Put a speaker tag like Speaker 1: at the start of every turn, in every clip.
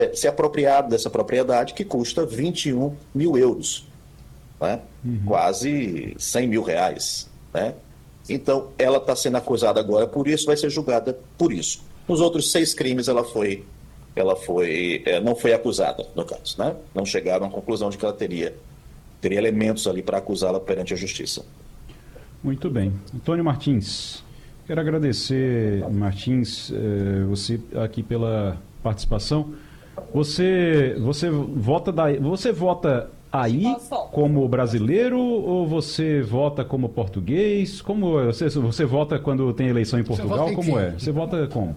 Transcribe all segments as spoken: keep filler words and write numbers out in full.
Speaker 1: se apropriar dessa propriedade que custa vinte e um mil euros, né? Uhum. Quase cem mil reais, né? Então, ela está sendo acusada agora por isso, vai ser julgada por isso. Nos outros seis crimes, ela foi, ela foi, é, não foi acusada, no caso, né? Não chegaram à conclusão de que ela teria, teria elementos ali para acusá-la perante a justiça.
Speaker 2: Muito bem. Antônio Martins, quero agradecer, Martins, eh, você aqui pela participação. Você, você vota da, você vota aí como brasileiro ou você vota como português? Como você, você vota quando tem eleição em Portugal? Em como quem? é? Você vota como?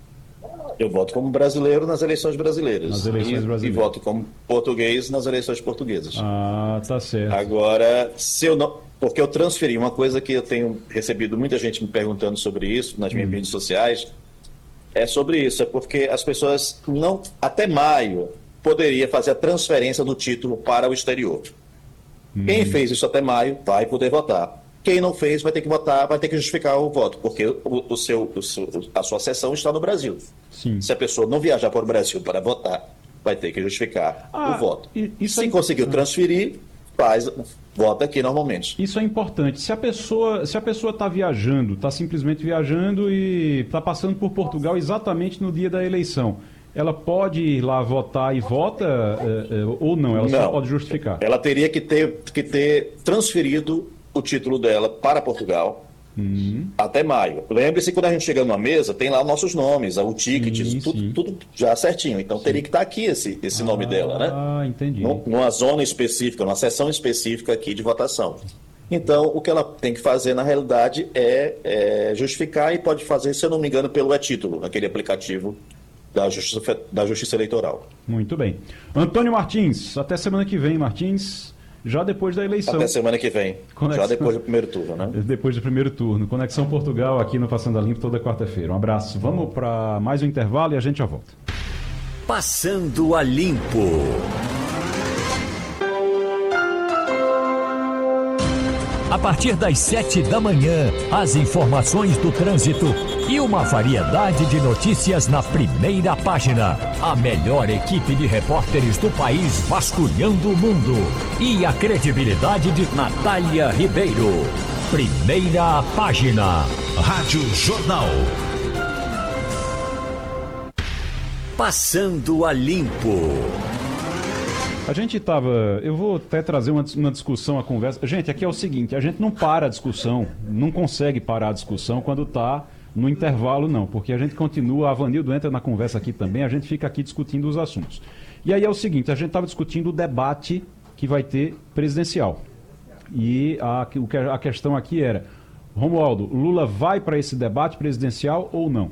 Speaker 1: Eu voto como brasileiro nas eleições brasileiras.
Speaker 2: Nas eleições
Speaker 1: e,
Speaker 2: brasileiras.
Speaker 1: E voto como português nas eleições portuguesas.
Speaker 2: Ah, tá certo.
Speaker 1: Agora, se eu não... Porque eu transferi uma coisa que eu tenho recebido muita gente me perguntando sobre isso nas minhas hum. redes sociais. É sobre isso, é porque as pessoas não... Até maio poderia fazer a transferência do título para o exterior. Hum. Quem fez isso até maio vai poder votar. Quem não fez vai ter que votar, vai ter que justificar o voto, porque o, o seu, o seu, a sua sessão está no Brasil.
Speaker 2: Sim.
Speaker 1: Se a pessoa não viajar para o Brasil para votar, vai ter que justificar ah, o voto. Se é... conseguiu transferir, faz, vota aqui normalmente.
Speaker 2: Isso é importante. Se a pessoa se a pessoa está viajando, está simplesmente viajando e está passando por Portugal exatamente no dia da eleição, ela pode ir lá votar e vota é, é, ou não? Ela
Speaker 1: não,
Speaker 2: só pode justificar?
Speaker 1: Ela teria que ter, que ter transferido o título dela para Portugal uhum. até maio. Lembre-se, quando a gente chega numa mesa, tem lá nossos nomes, o ticket, sim, tudo, sim. tudo já certinho. Então sim. teria que estar aqui esse, esse ah, nome dela, né?
Speaker 2: Ah, entendi.
Speaker 1: Numa zona específica, numa seção específica aqui de votação. Então, o que ela tem que fazer, na realidade, é, é justificar e pode fazer, se eu não me engano, pelo e-título, aquele aplicativo da Justiça, da Justiça Eleitoral.
Speaker 2: Muito bem. Antônio Martins, até semana que vem, Martins. Já depois da eleição.
Speaker 1: Até semana que vem. Conexão... Já depois do primeiro turno, né?
Speaker 2: Depois do primeiro turno. Conexão Portugal aqui no Passando a Limpo toda quarta-feira. Um abraço. Vamos para mais um intervalo e a gente já volta.
Speaker 3: Passando a Limpo. A partir das sete da manhã, as informações do trânsito e uma variedade de notícias na primeira página. A melhor equipe de repórteres do país vasculhando o mundo. E a credibilidade de Natália Ribeiro. Primeira página. Rádio Jornal. Passando a Limpo.
Speaker 2: A gente estava... Eu vou até trazer uma, uma discussão, a conversa. Gente, aqui é o seguinte, a gente não para a discussão, não consegue parar a discussão quando está no intervalo, não. Porque a gente continua, a Vanildo entra na conversa aqui também, a gente fica aqui discutindo os assuntos. E aí é o seguinte, a gente estava discutindo o debate que vai ter presidencial. E a, a questão aqui era, Romualdo, Lula vai para esse debate presidencial ou não?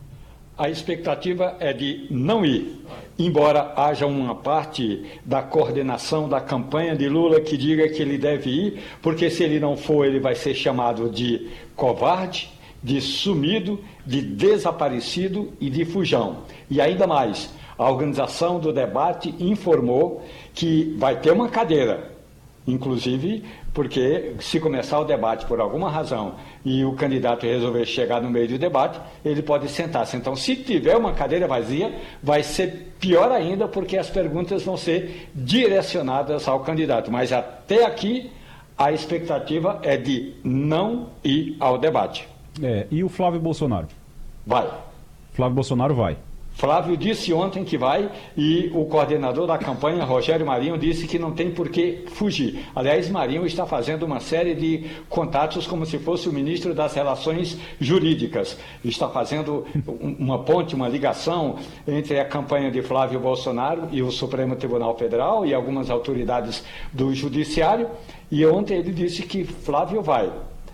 Speaker 4: A expectativa é de não ir, embora haja uma parte da coordenação da campanha de Lula que diga que ele deve ir, porque se ele não for, ele vai ser chamado de covarde, de sumido, de desaparecido e de fujão. E ainda mais, a organização do debate informou que vai ter uma cadeira, inclusive porque se começar o debate por alguma razão e o candidato resolver chegar no meio do debate, ele pode sentar-se. Então, se tiver uma cadeira vazia, vai ser pior ainda, porque as perguntas vão ser direcionadas ao candidato. Mas até aqui, a expectativa é de não ir ao debate.
Speaker 2: É, e o Flávio Bolsonaro?
Speaker 4: Vai.
Speaker 2: Flávio Bolsonaro vai.
Speaker 4: Flávio disse ontem que vai e o coordenador da campanha, Rogério Marinho, disse que não tem por que fugir. Aliás, Marinho está fazendo uma série de contatos como se fosse o ministro das Relações Jurídicas. Está fazendo uma ponte, uma ligação entre a campanha de Flávio Bolsonaro e o Supremo Tribunal Federal e algumas autoridades do Judiciário. E ontem ele disse que Flávio vai.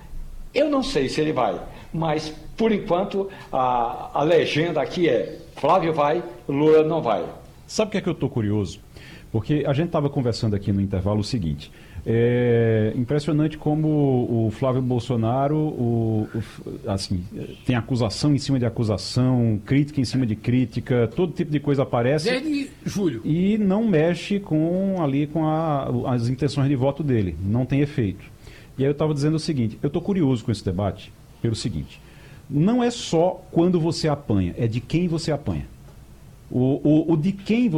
Speaker 4: Eu não sei se ele vai, mas, por enquanto, a, a legenda aqui é Flávio vai, Lula não vai.
Speaker 2: Sabe o que é que eu estou curioso? Porque a gente estava conversando aqui no intervalo o seguinte, é impressionante como o Flávio Bolsonaro o, o, assim, tem acusação em cima de acusação, crítica em cima de crítica, todo tipo de coisa aparece.
Speaker 5: Desde julho.
Speaker 2: E não mexe com, ali, com a, as intenções de voto dele, não tem efeito. E aí eu estava dizendo o seguinte, eu estou curioso com esse debate pelo seguinte, não é só quando você apanha, é de quem você apanha. O, o, o de quem